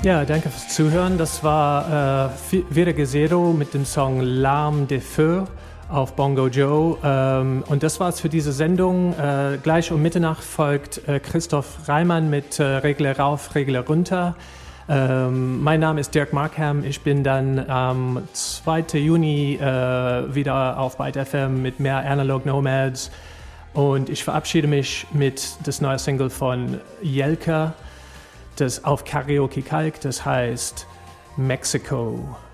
Ja, danke fürs Zuhören. Das war Vera Gesero mit dem Song L'Arme de Feu auf Bongo Joe. Und das war's für diese Sendung. Gleich um Mitternacht folgt Christoph Reimann mit Regler rauf, Regler runter. Mein Name ist Dirk Markham. Ich bin dann am 2. Juni wieder auf Byte FM mit mehr Analog Nomads. Und ich verabschiede mich mit das neue Single von Jelka, das auf Karaoke Kalk, das heißt Mexico.